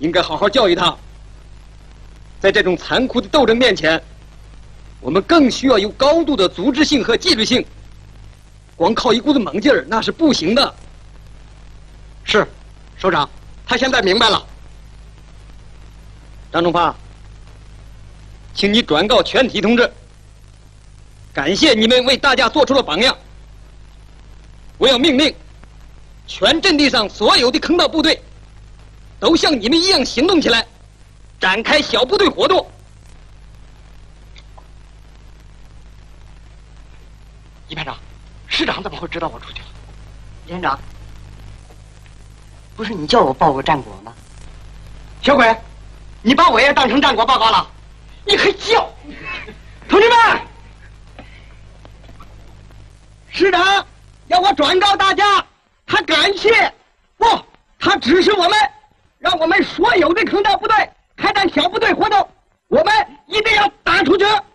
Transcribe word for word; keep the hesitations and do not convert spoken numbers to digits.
应该好好教育他。在这种残酷的斗争面前，我们更需要有高度的组织性和纪律性。光靠一股子猛劲儿那是不行的。 是，首长，他现在明白了。 张忠发，请你转告全体同志，感谢你们为大家做出了榜样。我要命令全阵地上所有的坑道部队都像你们一样行动起来，展开小部队活动。 一排长，师长怎么会知道我出去了？ 连长，不是你叫我报个战果吗？ 小鬼，你把我也当成战果报告了？你可叫！同志们，师长要我转告大家，他感谢不，他指示我们，让我们所有的坑道部队开展小部队活动，我们一定要打出去。